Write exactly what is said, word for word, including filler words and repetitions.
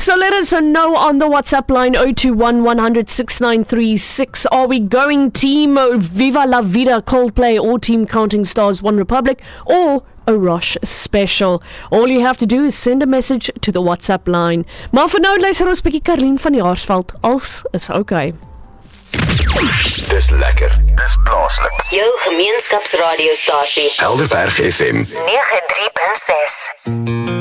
So let us know on the WhatsApp line zero two one, one hundred, six nine three six. Are we going team Viva La Vida, Coldplay, or team Counting Stars, One Republic, or a Rosh special? All you have to do is send a message to the WhatsApp line. Maar vir nou luister ons bietjie Karlien van die Jaarsveld. Als is okay. Dis lekker, dis plaaslik. Jou gemeenskapsradiostasie Helderberg F M nege drie punt ses.